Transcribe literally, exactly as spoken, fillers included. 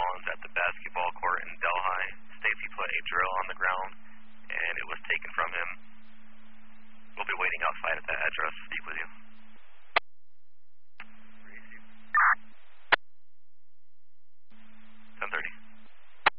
Collins at the basketball court in Delhi states he put a drill on the ground, and it was taken from him. We'll be waiting outside at